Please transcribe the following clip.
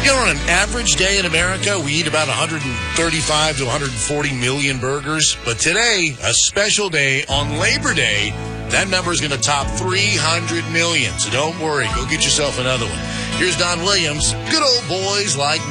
You know, on an average day in America, we eat about 135 to 140 million burgers. But today, a special day on Labor Day, that number is going to top 300 million. So don't worry. Go get yourself another one. Here's Don Williams. Good old boys like